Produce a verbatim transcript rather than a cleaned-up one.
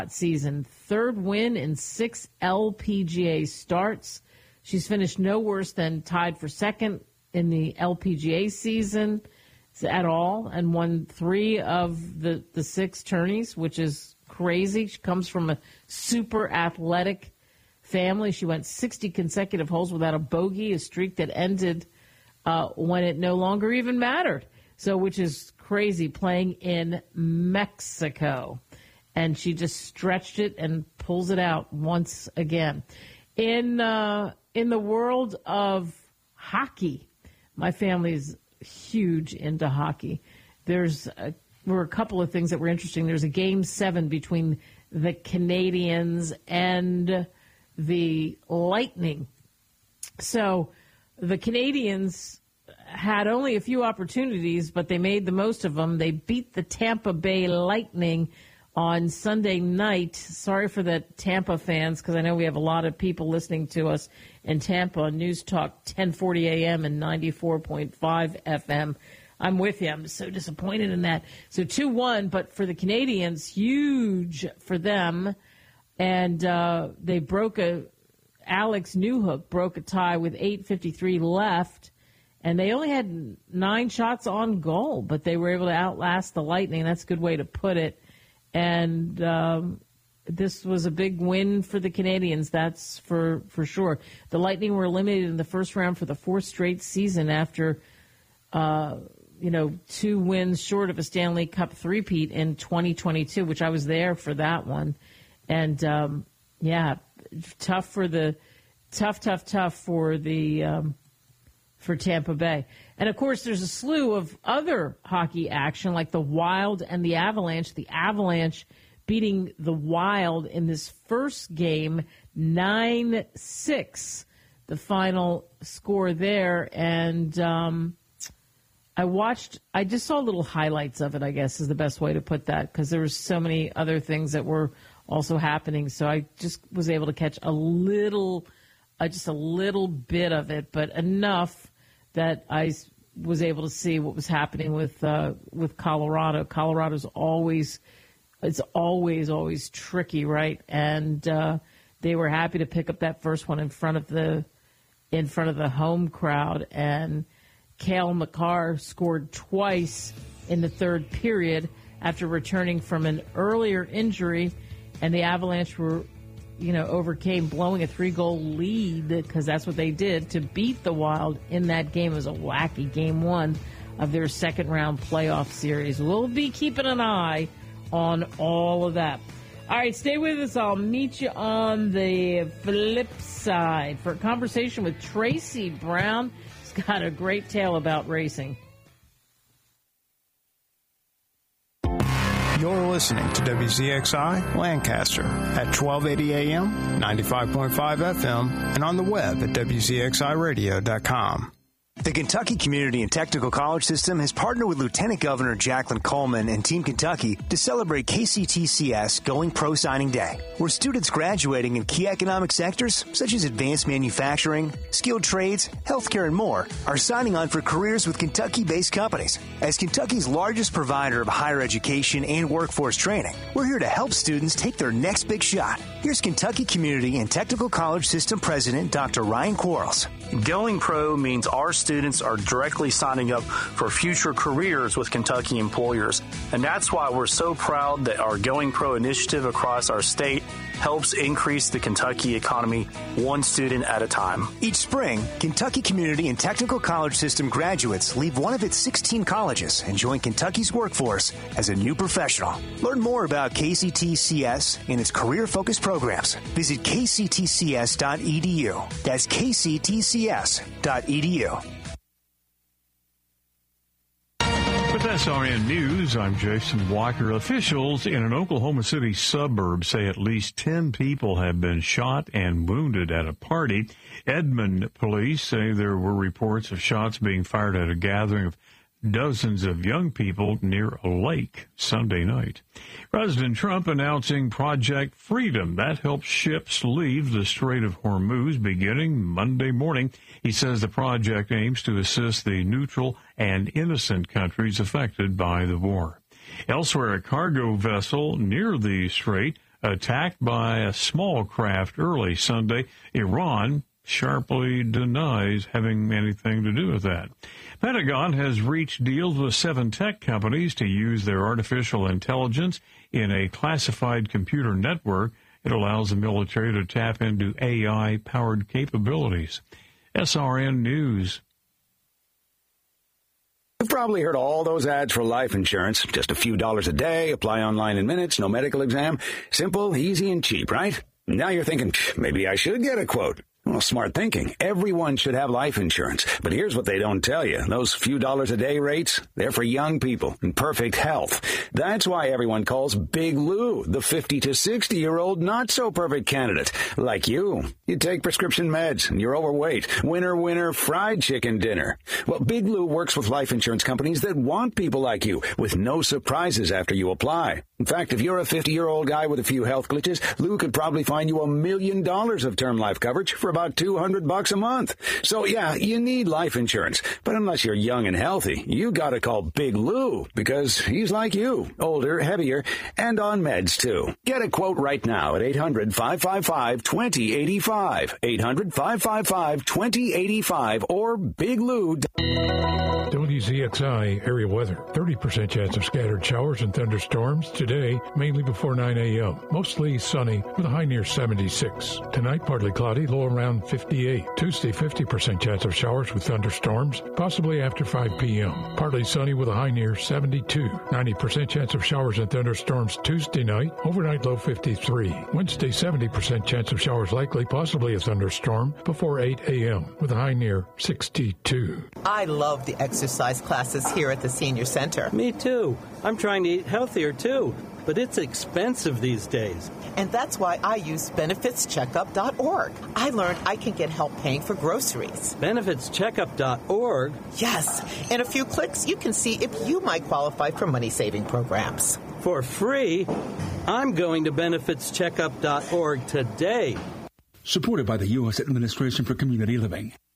season. Third win in six L P G A starts. She's finished no worse than tied for second in the L P G A season at all, and won three of the, the six tourneys, which is crazy. She comes from a super athletic family. She went sixty consecutive holes without a bogey, a streak that ended uh, when it no longer even mattered. So, which is crazy, playing in Mexico. And she just stretched it and pulls it out once again. In uh, in the world of hockey, my family's huge into hockey. There's a, were a couple of things that were interesting. There's a game seven between the Canadiens and the Lightning. So the Canadiens had only a few opportunities, but they made the most of them. They beat the Tampa Bay Lightning on Sunday night. Sorry for the Tampa fans, because I know we have a lot of people listening to us in Tampa on News Talk ten forty a.m. and ninety-four point five F M. I'm with you. I'm so disappointed in that. So two one, but for the Canadians, huge for them. And uh, they broke a, Alex Newhook broke a tie with eight fifty-three left. And they only had nine shots on goal, but they were able to outlast the Lightning. That's a good way to put it. And um, this was a big win for the Canadians, that's for, for sure. The Lightning were eliminated in the first round for the fourth straight season after, uh, you know, two wins short of a Stanley Cup three-peat in twenty twenty-two, which I was there for that one. And, um, yeah, tough for the tough, tough, tough for the um, for Tampa Bay. And, of course, there's a slew of other hockey action, like the Wild and the Avalanche. The Avalanche beating the Wild in this first game, nine six, the final score there. And um, I watched, I just saw little highlights of it, I guess is the best way to put that, because there were so many other things that were also happening. So I just was able to catch a little, uh, just a little bit of it, but enough that I was able to see what was happening with uh, with Colorado. Colorado's always, it's always, always tricky, right? And uh, they were happy to pick up that first one in front of the in front of the home crowd. And Cale Makar scored twice in the third period after returning from an earlier injury, and the Avalanche were, you know, overcame blowing a three-goal lead, because that's what they did, to beat the Wild in that game. It was a wacky game one of their second-round playoff series. We'll be keeping an eye on all of that. All right, stay with us. I'll meet you on the flip side for a conversation with Tracy Brown. He's got a great tale about racing. You're listening to W Z X I Lancaster at twelve eighty A M, ninety-five point five F M, and on the web at W Z X I radio dot com. The Kentucky Community and Technical College System has partnered with Lieutenant Governor Jacqueline Coleman and Team Kentucky to celebrate K C T C S Going Pro Signing Day, where students graduating in key economic sectors such as advanced manufacturing, skilled trades, healthcare, and more are signing on for careers with Kentucky-based companies. As Kentucky's largest provider of higher education and workforce training, we're here to help students take their next big shot. Here's Kentucky Community and Technical College System President Doctor Ryan Quarles. Going Pro means our students are directly signing up for future careers with Kentucky employers. And that's why we're so proud that our Going Pro initiative across our state helps increase the Kentucky economy one student at a time. Each spring, Kentucky Community and Technical College System graduates leave one of its sixteen colleges and join Kentucky's workforce as a new professional. Learn more about K C T C S and its career-focused programs. Visit k c t c s dot e d u. That's k c t c s dot e d u. With S R N News, I'm Jason Walker. Officials in an Oklahoma City suburb say at least ten people have been shot and wounded at a party. Edmond police say there were reports of shots being fired at a gathering of dozens of young people near a lake Sunday night. President Trump announcing Project Freedom. That helps ships leave the Strait of Hormuz beginning Monday morning. He says the project aims to assist the neutral and innocent countries affected by the war. Elsewhere, a cargo vessel near the strait attacked by a small craft early Sunday. Iran sharply denies having anything to do with that. Pentagon has reached deals with seven tech companies to use their artificial intelligence in a classified computer network. It allows the military to tap into A I-powered capabilities. S R N News. You've probably heard all those ads for life insurance. Just a few dollars a day, apply online in minutes, no medical exam. Simple, easy, and cheap, right? Now you're thinking, maybe I should get a quote. Well, smart thinking. Everyone should have life insurance. But here's what they don't tell you. Those few dollars a day rates, they're for young people in perfect health. That's why everyone calls Big Lou the fifty to sixty-year-old not-so-perfect candidate. Like you. You take prescription meds, and you're overweight. Winner, winner, fried chicken dinner. Well, Big Lou works with life insurance companies that want people like you, with no surprises after you apply. In fact, if you're a fifty-year-old guy with a few health glitches, Lou could probably find you a million dollars of term life coverage for about two hundred bucks a month. So yeah, you need life insurance. But unless you're young and healthy, you gotta call Big Lou, because he's like you, older, heavier, and on meds too. Get a quote right now at eight hundred, five five five, two zero eight five. eight hundred, five five five, two zero eight five or Big Lou. W Z X I area weather. thirty percent chance of scattered showers and thunderstorms today, mainly before nine a.m. Mostly sunny with a high near seventy-six. Tonight, partly cloudy, low around fifty-eight. Tuesday, fifty percent chance of showers with thunderstorms, possibly after five p.m. Partly sunny with a high near seventy-two. ninety percent chance of showers and thunderstorms Tuesday night, overnight low fifty-three. Wednesday, seventy percent chance of showers likely, possibly a thunderstorm before eight a.m. with a high near sixty-two. I love the exercise classes here at the Senior Center. Me too. I'm trying to eat healthier too, but it's expensive these days. And that's why I use benefits checkup dot org. I learned I can get help paying for groceries. benefits checkup dot org? Yes. In a few clicks, you can see if you might qualify for money-saving programs. For free? I'm going to benefits checkup dot org today. Supported by the U S Administration for Community Living.